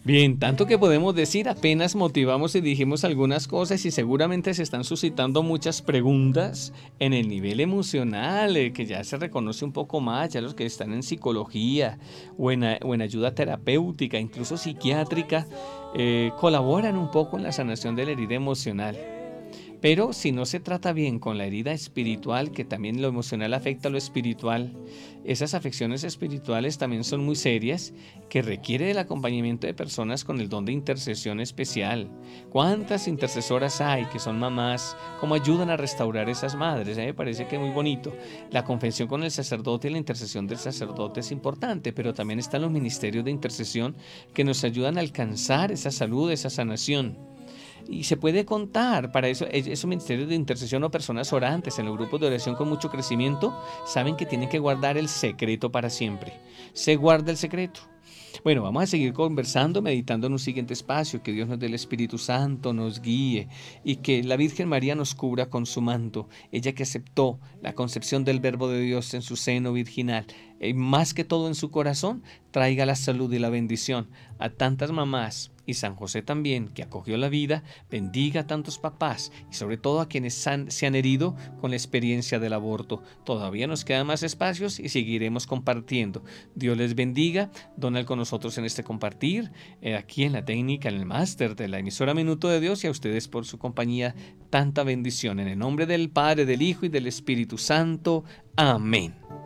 Bien, tanto que podemos decir, apenas motivamos y dijimos algunas cosas y seguramente se están suscitando muchas preguntas en el nivel emocional, que ya se reconoce un poco más, ya los que están en psicología o en ayuda terapéutica, incluso psiquiátrica, colaboran un poco en la sanación de la herida emocional. Pero si no se trata bien con la herida espiritual, que también lo emocional afecta a lo espiritual, esas afecciones espirituales también son muy serias, que requiere el acompañamiento de personas con el don de intercesión especial. ¿Cuántas intercesoras hay que son mamás? ¿Cómo ayudan a restaurar esas madres? A mí me parece que es muy bonito. La confesión con el sacerdote y la intercesión del sacerdote es importante, pero también están los ministerios de intercesión que nos ayudan a alcanzar esa salud, esa sanación. Y se puede contar, para eso, esos ministerios de intercesión o personas orantes en los grupos de oración con mucho crecimiento, saben que tienen que guardar el secreto para siempre. Se guarda el secreto. Bueno, vamos a seguir conversando, meditando en un siguiente espacio, que Dios nos dé el Espíritu Santo, nos guíe y que la Virgen María nos cubra con su manto, ella que aceptó la concepción del Verbo de Dios en su seno virginal, y más que todo en su corazón, traiga la salud y la bendición a tantas mamás. Y San José también, que acogió la vida, bendiga a tantos papás y sobre todo a quienes se han herido con la experiencia del aborto. Todavía nos quedan más espacios y seguiremos compartiendo. Dios les bendiga. Donald con nosotros en este compartir, aquí en la técnica, en el máster de la emisora Minuto de Dios, y a ustedes por su compañía. Tanta bendición. En el nombre del Padre, del Hijo y del Espíritu Santo. Amén.